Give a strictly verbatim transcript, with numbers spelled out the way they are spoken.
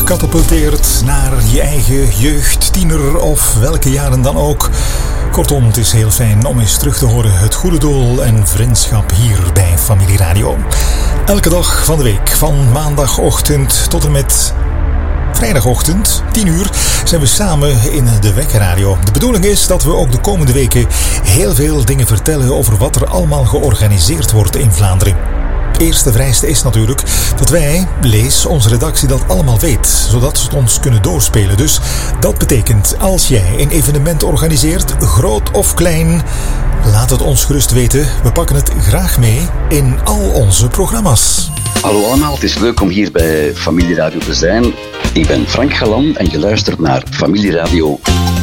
catapulteert naar je eigen jeugd, tiener of welke jaren dan ook. Kortom, het is heel fijn om eens terug te horen het goede doel en vriendschap hier bij Familie Radio. Elke dag van de week, van maandagochtend tot en met vrijdagochtend, tien uur, zijn we samen in de Wekkerradio. De bedoeling is dat we ook de komende weken heel veel dingen vertellen over wat er allemaal georganiseerd wordt in Vlaanderen. Het eerste vereiste is natuurlijk dat wij, lees, onze redactie dat allemaal weet, zodat ze het ons kunnen doorspelen. Dus dat betekent, als jij een evenement organiseert, groot of klein, laat het ons gerust weten. We pakken het graag mee in al onze programma's. Hallo allemaal, het is leuk om hier bij Familie Radio te zijn. Ik ben Frank Galan en je luistert naar Familie Radio